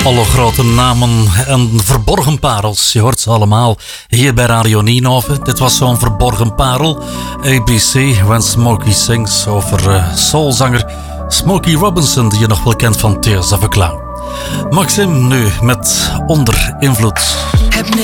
Alle grote namen en verborgen parels. Je hoort ze allemaal hier bij Radio Nienhoven. Dit was zo'n verborgen parel. ABC, When Smokey Sings, over soulzanger Smokey Robinson, die je nog wel kent van Tears of a Clown. Maxim nu met Onder Invloed.